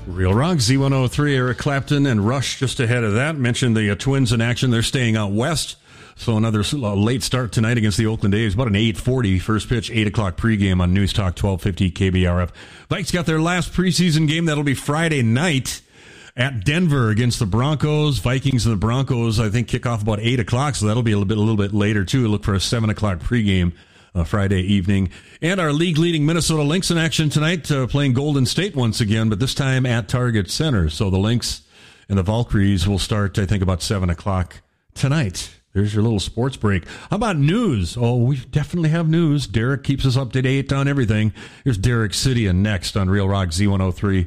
Real Rock, Z103, Eric Clapton and Rush just ahead of that. Mentioned the Twins in action. They're staying out west. So another late start tonight against the Oakland A's. About an 8:40 first pitch, 8 o'clock pregame on News Talk 1250 KBRF. Vikes got their last preseason game. That'll be Friday night at Denver against the Broncos. Vikings and the Broncos, I think, kick off about 8 o'clock. So that'll be a little bit later, too. Look for a 7 o'clock pregame Friday evening. And our league-leading Minnesota Lynx in action tonight, playing Golden State once again, but this time at Target Center. So the Lynx and the Valkyries will start, I think, about 7 o'clock tonight. There's your little sports break. How about news? Oh, we definitely have news. Derek keeps us up to date on everything. Here's Derek Sidian next on Real Rock Z103.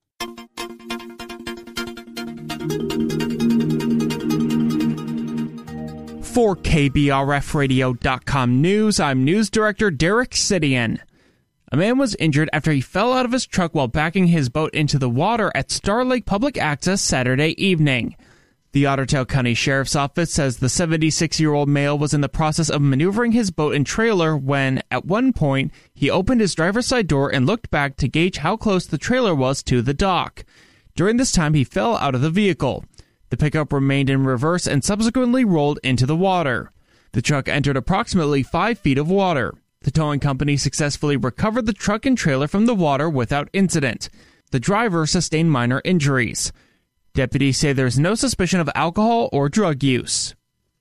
For KBRFradio.com News, I'm News Director Derek Sidian. A man was injured after he fell out of his truck while backing his boat into the water at Star Lake Public Access Saturday evening. The Otter Tail County Sheriff's Office says the 76-year-old male was in the process of maneuvering his boat and trailer when, at one point, he opened his driver's side door and looked back to gauge how close the trailer was to the dock. During this time, he fell out of the vehicle. The pickup remained in reverse and subsequently rolled into the water. The truck entered approximately 5 feet of water. The towing company successfully recovered the truck and trailer from the water without incident. The driver sustained minor injuries. Deputies say there's no suspicion of alcohol or drug use.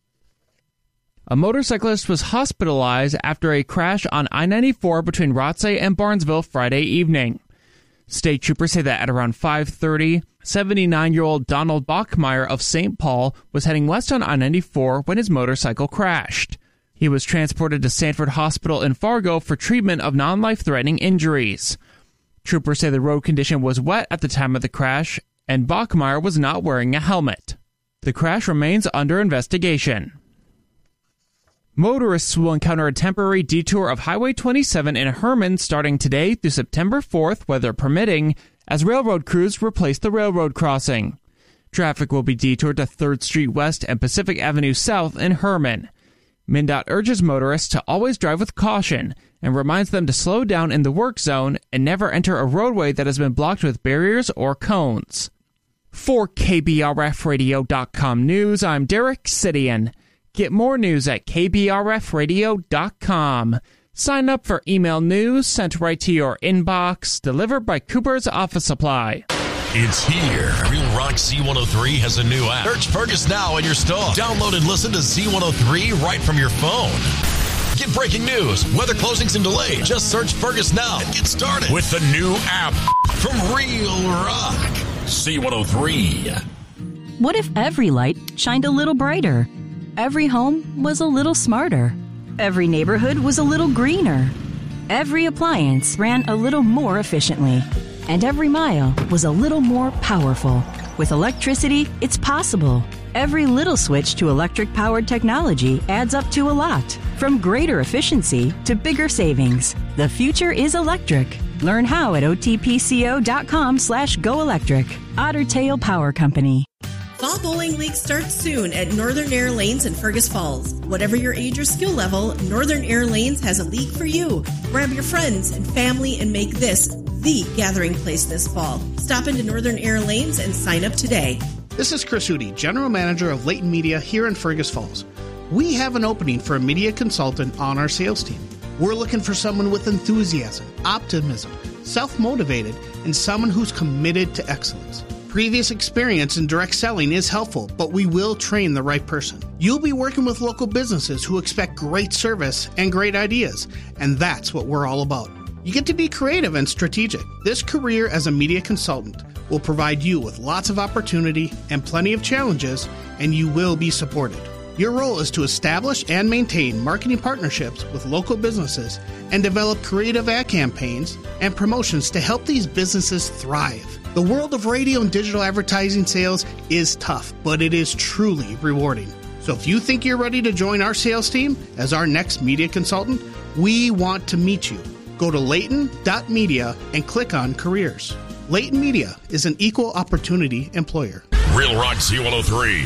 A motorcyclist was hospitalized after a crash on I-94 between Rothsay and Barnesville Friday evening. State troopers say that at around 5:30, 79-year-old Donald Bachmeyer of St. Paul was heading west on I-94 when his motorcycle crashed. He was transported to Sanford Hospital in Fargo for treatment of non-life-threatening injuries. Troopers say the road condition was wet at the time of the crash, and Bachmeyer was not wearing a helmet. The crash remains under investigation. Motorists will encounter a temporary detour of Highway 27 in Herman starting today through September 4th, weather permitting, as railroad crews replace the railroad crossing. Traffic will be detoured to 3rd Street West and Pacific Avenue South in Herman. MnDOT urges motorists to always drive with caution and reminds them to slow down in the work zone and never enter a roadway that has been blocked with barriers or cones. For KBRFradio.com News, I'm Derek Sidian. Get more news at KBRFradio.com. Sign up for email news sent right to your inbox, delivered by Cooper's Office Supply. It's here. Real Rock Z103 has a new app. Search Fergus now in your store. Download and listen to Z103 right from your phone. Get breaking news, weather closings and delays. Just search Fergus now and get started with the new app from Real Rock Z103. What if every light shined a little brighter? Every home was a little smarter. Every neighborhood was a little greener. Every appliance ran a little more efficiently. And every mile was a little more powerful. With electricity, it's possible. Every little switch to electric-powered technology adds up to a lot. From greater efficiency to bigger savings. The future is electric. Learn how at otpco.com/goelectric. Otter Tail Power Company. Fall Bowling League starts soon at Northern Air Lanes in Fergus Falls. Whatever your age or skill level, Northern Air Lanes has a league for you. Grab your friends and family and make this the gathering place this fall. Stop into Northern Air Lanes and sign up today. This is Chris Hootie, General Manager of Leighton Media here in Fergus Falls. We have an opening for a media consultant on our sales team. We're looking for someone with enthusiasm, optimism, self-motivated, and someone who's committed to excellence. Previous experience in direct selling is helpful, but we will train the right person. You'll be working with local businesses who expect great service and great ideas, and that's what we're all about. You get to be creative and strategic. This career as a media consultant will provide you with lots of opportunity and plenty of challenges, and you will be supported. Your role is to establish and maintain marketing partnerships with local businesses and develop creative ad campaigns and promotions to help these businesses thrive. The world of radio and digital advertising sales is tough, but it is truly rewarding. So if you think you're ready to join our sales team as our next media consultant, we want to meet you. Go to Leighton.media and click on careers. Leighton Media is an equal opportunity employer. Real Rock Z103,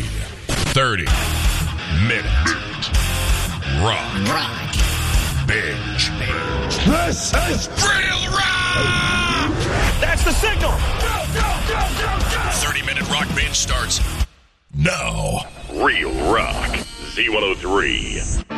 30-minute rock. Binge. This is Real Rock! That's the signal! Go, go, go! starts now. Real Rock Z103.